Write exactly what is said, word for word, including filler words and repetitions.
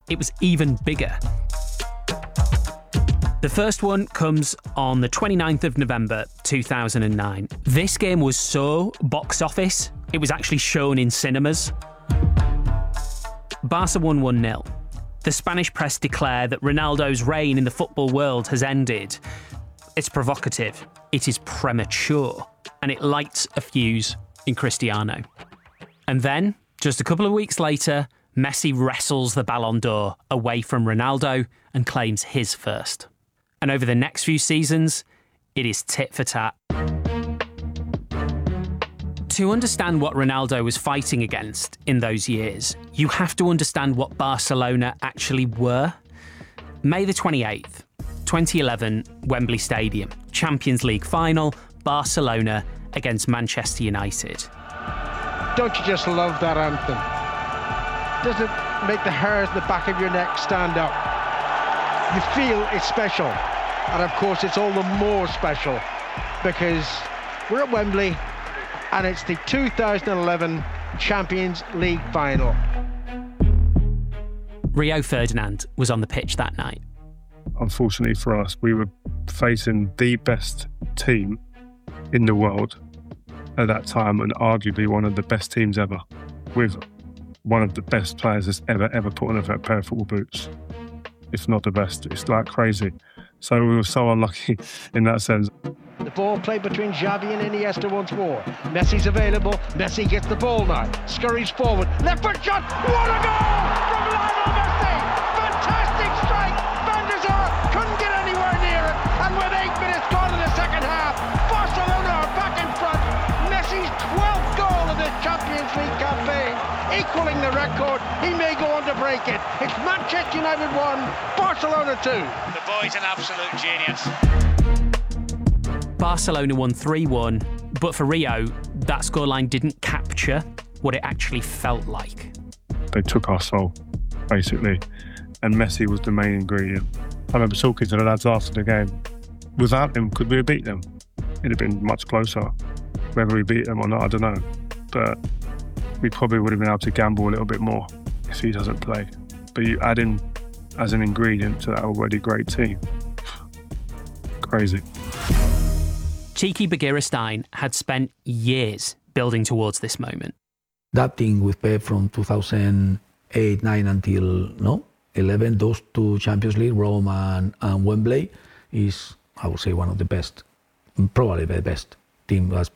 it was even bigger. The first one comes on the twenty-ninth of November two thousand nine. This game was so box office, it was actually shown in cinemas. Barca won one nil. The Spanish press declare that Ronaldo's reign in the football world has ended. It's provocative, it is premature, and it lights a fuse in Cristiano. And then, just a couple of weeks later, Messi wrestles the Ballon d'Or away from Ronaldo and claims his first. And over the next few seasons, it is tit for tat. To understand what Ronaldo was fighting against in those years, you have to understand what Barcelona actually were. May the twenty-eighth, twenty eleven, Wembley Stadium, Champions League final, Barcelona against Manchester United. Don't you just love that anthem? Does it make the hairs in the back of your neck stand up? You feel it's special. And of course, it's all the more special because we're at Wembley and it's the two thousand eleven Champions League final. Rio Ferdinand was on the pitch that night. Unfortunately for us, we were facing the best team in the world at that time and arguably one of the best teams ever, with one of the best players that's ever, ever put on a pair of football boots. If not the best. It's like crazy. So we were so unlucky in that sense. The ball played between Xavi and Iniesta once more. Messi's available. Messi gets the ball now. Scurries forward. Left foot shot. What a goal from Lionel Messi! Fantastic strike. Van der Sar couldn't get anywhere near it. And with eight minutes gone in the second half, Barcelona are back in front. Messi's twelfth goal of this Champions League campaign, equaling the record. He may go on to break it. It's Manchester United one, Barcelona two. The boy's an absolute genius. Barcelona won three one, but for Rio, that scoreline didn't capture what it actually felt like. They took our soul, basically, and Messi was the main ingredient. I remember talking to the lads after the game. Without him, could we have beat them? It'd have been much closer. Whether we beat them or not, I don't know. But we probably would have been able to gamble a little bit more if he doesn't play. But you add him as an ingredient to that already great team. Crazy. Txiki Begiristain had spent years building towards this moment. That thing with Pep from two thousand eight, nine until no eleven, those two Champions League, Rome and, and Wembley, is, I would say, one of the best, probably the best team as